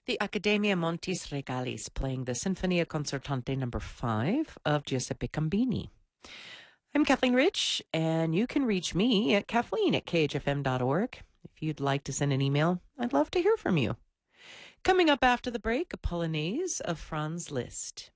The Accademia Montis Regalis playing the Sinfonia Concertante No. 5 of Giuseppe Cambini. I'm Kathleen Rich, and you can reach me at kathleen@khfm.org. If you'd like to send an email, I'd love to hear from you. Coming up after the break, a Polonaise of Franz Liszt.